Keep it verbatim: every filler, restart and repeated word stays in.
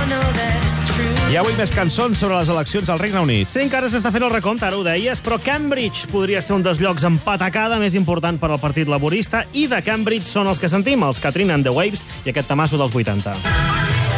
Hi ha avui més cançons sobre les eleccions al Regne Unit. Sí, encara s'està fent el recompte, ara ho deies, però Cambridge podria ser un dels llocs en patacada més important per al Partit Laborista, i de Cambridge són els que sentim, els Katrina and the Waves i aquest tamasso dels vuitanta.